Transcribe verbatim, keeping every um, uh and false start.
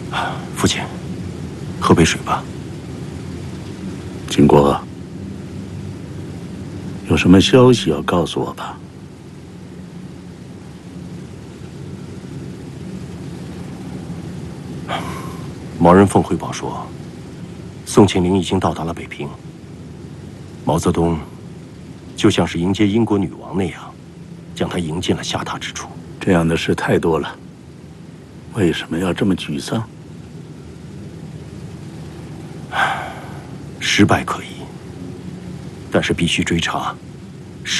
父亲，喝杯水吧。 金国，有什么消息要告诉我吧？ 毛人凤汇报说，宋庆龄已经到达了北平。毛泽东就像是迎接英国女王那样，将她迎进了下榻之处。 这样的事太多了，为什么要这么沮丧？ 失败可以，但是必须追查